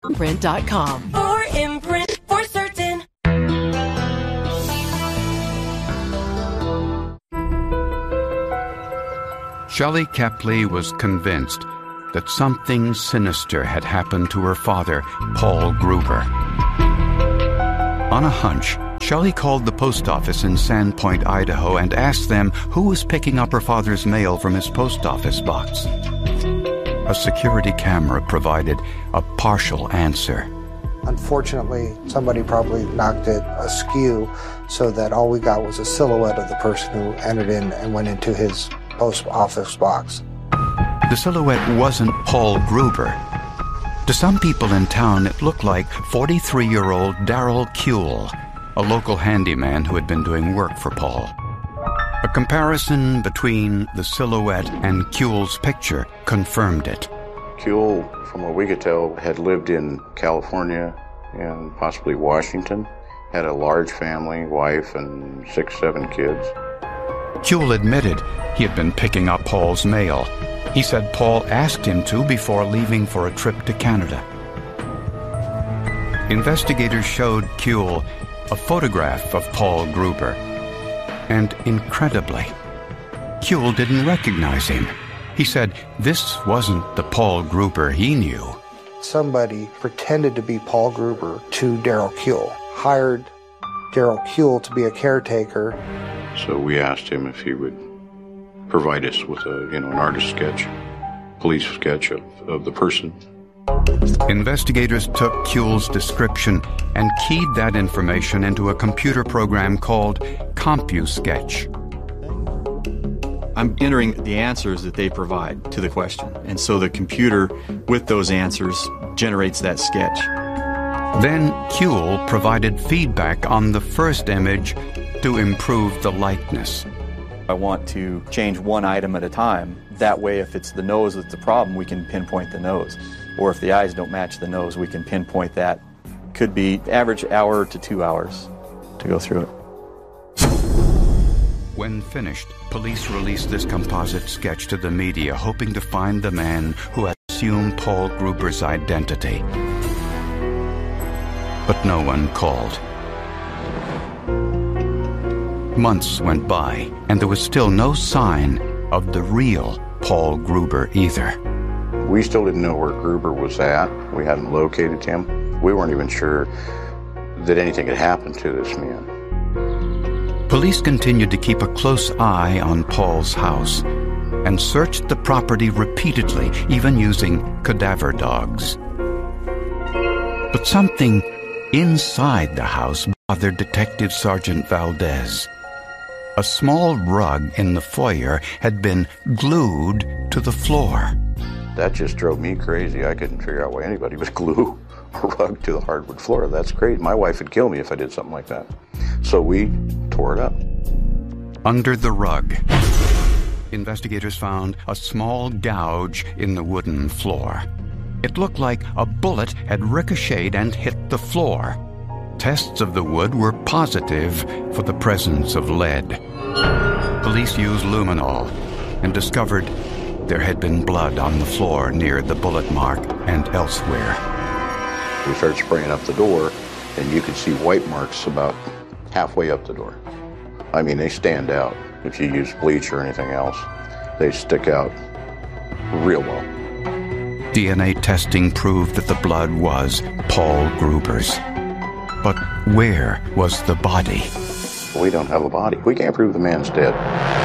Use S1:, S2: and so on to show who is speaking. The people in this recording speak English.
S1: Imprint.com.
S2: For Imprint, for certain.
S3: Shelley Kepley was convinced that something sinister had happened to her father, Paul Gruber. On a hunch, Shelley called the post office in Sandpoint, Idaho, and asked them who was picking up her father's mail from his post office box. A security camera provided a partial answer.
S4: Unfortunately, somebody probably knocked it askew so that all we got was a silhouette of the person who entered in and went into his post office box.
S3: The silhouette wasn't Paul Gruber. To some people in town, it looked like 43-year-old Darrell Kuehl, a local handyman who had been doing work for Paul. A comparison between the silhouette and Kuehl's picture confirmed it.
S5: Kuehl, from what we could tell, had lived in California and possibly Washington, had a large family, wife, and 6-7 kids.
S3: Kuehl admitted he had been picking up Paul's mail. He said Paul asked him to before leaving for a trip to Canada. Investigators showed Kuehl a photograph of Paul Gruber, and incredibly, Kuehl didn't recognize him. He said this wasn't the Paul Gruber he knew.
S4: Somebody pretended to be Paul Gruber to Darrell Kuehl, hired Darrell Kuehl to be a caretaker.
S5: So we asked him if he would provide us with an artist sketch, police sketch of the person.
S3: Investigators took Kuehl's description and keyed that information into a computer program called CompuSketch.
S6: I'm entering the answers that they provide to the question, and so the computer, with those answers, generates that sketch.
S3: Then Kuehl provided feedback on the first image to improve the likeness.
S6: I want to change one item at a time. That way, if it's the nose that's the problem, we can pinpoint the nose. Or if the eyes don't match the nose, we can pinpoint that. Could be average hour to 2 hours to go through it.
S3: When finished, police released this composite sketch to the media, hoping to find the man who had assumed Paul Gruber's identity. But no one called. Months went by, and there was still no sign of the real Paul Gruber either.
S5: We still didn't know where Gruber was at. We hadn't located him. We weren't even sure that anything had happened to this man.
S3: Police continued to keep a close eye on Paul's house and searched the property repeatedly, even using cadaver dogs. But something inside the house bothered Detective Sergeant Valdez. A small rug in the foyer had been glued to the floor.
S5: That just drove me crazy. I couldn't figure out why anybody would glue a rug to the hardwood floor. That's crazy. My wife would kill me if I did something like that. So we tore it up.
S3: Under the rug, investigators found a small gouge in the wooden floor. It looked like a bullet had ricocheted and hit the floor. Tests of the wood were positive for the presence of lead. Police used luminol and discovered there had been blood on the floor near the bullet mark and elsewhere.
S5: We started spraying up the door, and you could see white marks about halfway up the door. I mean, they stand out. If you use bleach or anything else, they stick out real well.
S3: DNA testing proved that the blood was Paul Gruber's. But where was the body?
S5: We don't have a body. We can't prove the man's dead.